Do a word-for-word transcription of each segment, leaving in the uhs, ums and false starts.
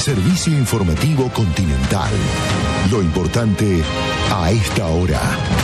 Servicio Informativo Continental. Lo importante a esta hora.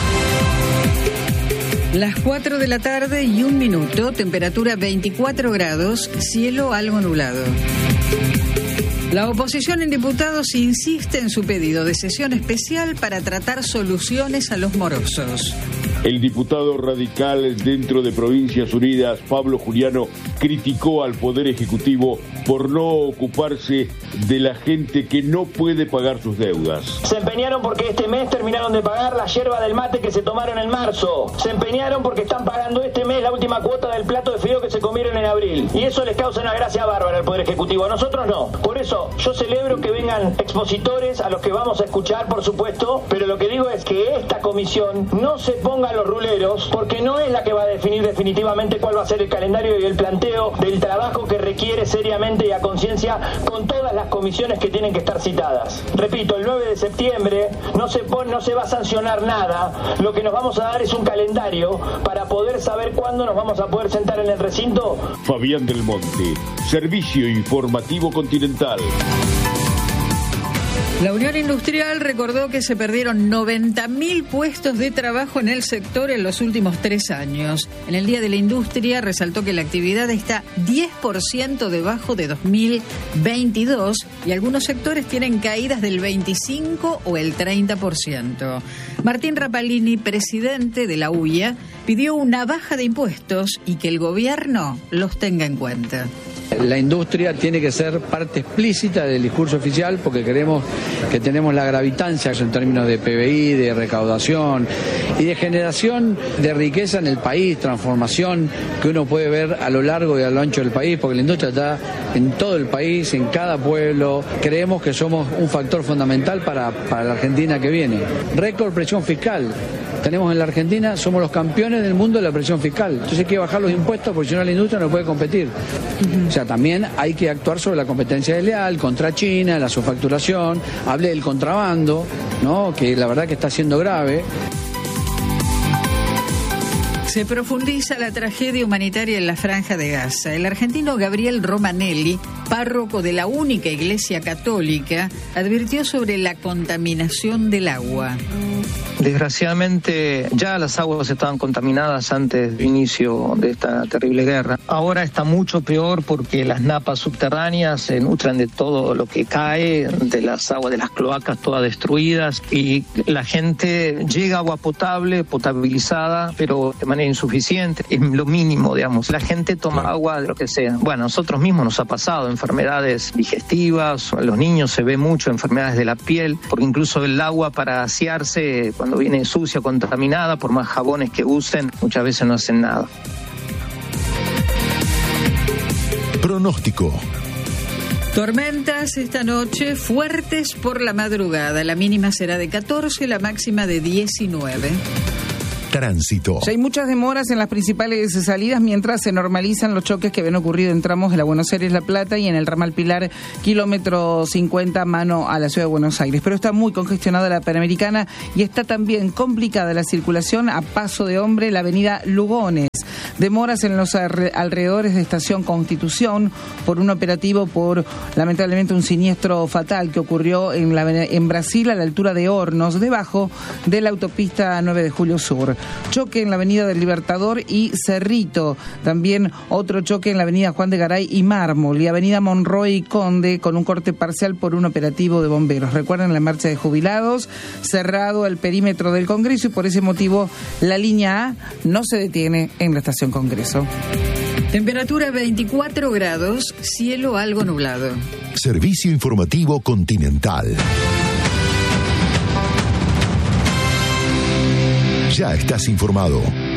Las cuatro de la tarde y un minuto, temperatura veinticuatro grados, cielo algo nublado. La oposición en diputados insiste en su pedido de sesión especial para tratar soluciones a los morosos. El diputado radical dentro de Provincias Unidas, Pablo Juliano, criticó al Poder Ejecutivo por no ocuparse de la gente que no puede pagar sus deudas. Se empeñaron porque este mes terminaron de pagar la yerba del mate que se tomaron en marzo. Se empeñaron porque están pagando este mes la última cuota del plato de fideo que se comieron en abril. Y eso les causa una gracia bárbara al Poder Ejecutivo. A nosotros no. Por eso yo celebro que vengan expositores a los que vamos a escuchar, por supuesto, pero lo que digo es que esta comisión no se ponga a los ruleros, porque no es la que va a definir definitivamente cuál va a ser el calendario y el planteo del trabajo que requiere seriamente y a conciencia con todas las comisiones que tienen que estar citadas. Repito, el nueve de septiembre no se pone, no se va a sancionar nada. Lo que nos vamos a dar es un calendario para poder saber cuándo nos vamos a poder sentar en el recinto. Fabián del Monte, Servicio Informativo Continental. La Unión Industrial recordó que se perdieron noventa mil puestos de trabajo en el sector en los últimos tres años. En el Día de la Industria resaltó que la actividad está diez por ciento debajo de dos mil veintidós y algunos sectores tienen caídas del veinticinco o el treinta por ciento. Martín Rapalini, presidente de la U I A, pidió una baja de impuestos y que el gobierno los tenga en cuenta. La industria tiene que ser parte explícita del discurso oficial porque creemos que tenemos la gravitancia en términos de P B I, de recaudación y de generación de riqueza en el país, transformación que uno puede ver a lo largo y a lo ancho del país, porque la industria está en todo el país, en cada pueblo. Creemos que somos un factor fundamental para, para la Argentina que viene. Récord presión fiscal. Tenemos en la Argentina, somos los campeones del mundo de la presión fiscal. Entonces hay que bajar los impuestos porque si no la industria no puede competir. Uh-huh. O sea, también hay que actuar sobre la competencia desleal, contra China, la subfacturación. Hablé del contrabando, ¿no? Que la verdad que está siendo grave. Se profundiza la tragedia humanitaria en la Franja de Gaza. El argentino Gabriel Romanelli, párroco de la única iglesia católica, advirtió sobre la contaminación del agua. Desgraciadamente ya las aguas estaban contaminadas antes del inicio de esta terrible guerra. Ahora está mucho peor porque las napas subterráneas se nutren de todo lo que cae, de las aguas de las cloacas todas destruidas y la gente llega a agua potable, potabilizada, pero de manera insuficiente, es lo mínimo, digamos. La gente toma agua de lo que sea. Bueno, a nosotros mismos nos ha pasado enfermedades digestivas, a los niños se ve mucho enfermedades de la piel, porque incluso el agua para asearse cuando viene sucia, contaminada, por más jabones que usen, muchas veces no hacen nada. Pronóstico. Tormentas esta noche, fuertes por la madrugada. La mínima será de catorce, la máxima de diecinueve. Tránsito. Ya hay muchas demoras en las principales salidas mientras se normalizan los choques que habían ocurrido en tramos de la Buenos Aires-La Plata y en el ramal Pilar, kilómetro cincuenta, mano a la ciudad de Buenos Aires. Pero está muy congestionada la Panamericana y está también complicada la circulación a paso de hombre la avenida Lugones. Demoras en los alrededores de Estación Constitución por un operativo por, lamentablemente, un siniestro fatal que ocurrió en, la, en Brasil a la altura de Hornos, debajo de la autopista nueve de julio Sur. Choque en la avenida del Libertador y Cerrito. También otro choque en la avenida Juan de Garay y Mármol y avenida Monroy y Conde con un corte parcial por un operativo de bomberos. Recuerden la marcha de jubilados, cerrado el perímetro del Congreso y por ese motivo la línea A no se detiene en la estación Congreso. Temperatura veinticuatro grados, cielo algo nublado. Servicio Informativo Continental. Ya estás informado.